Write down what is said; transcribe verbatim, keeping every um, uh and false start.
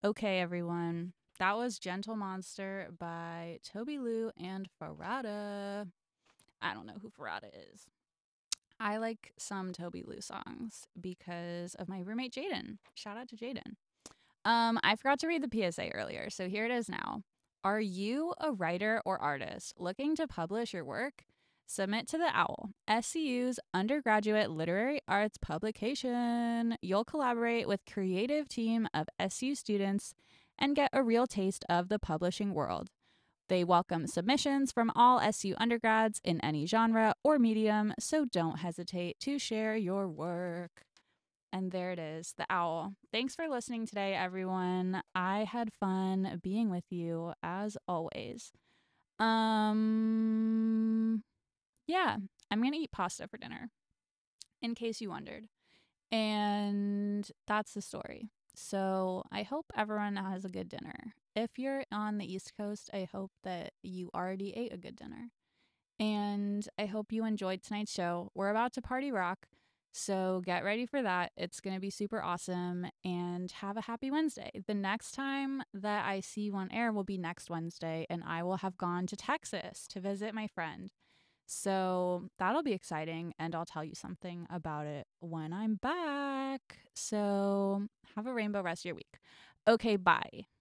Okay, everyone. That was Gentle Monster by Toby Lou and Farada. I don't know who Farada is. I like some Toby Lou songs because of my roommate Jaden. Shout out to Jaden. Um, I forgot to read the P S A earlier, so here it is now. Are you a writer or artist looking to publish your work? Submit to the OWL, S C U's undergraduate literary arts publication. You'll collaborate with creative team of S U students and get a real taste of the publishing world. They welcome submissions from all S U undergrads in any genre or medium, so don't hesitate to share your work. And there it is, the owl. Thanks for listening today, everyone. I had fun being with you as always. Um, yeah, I'm gonna eat pasta for dinner, in case you wondered. And that's the story. So I hope everyone has a good dinner. If you're on the East Coast, I hope that you already ate a good dinner. And I hope you enjoyed tonight's show. We're about to party rock. So get ready for that. It's going to be super awesome. And have a happy Wednesday. The next time that I see you on air will be next Wednesday. And I will have gone to Texas to visit my friend. So that'll be exciting. And I'll tell you something about it when I'm back. So have a rainbow rest of your week. Okay, bye.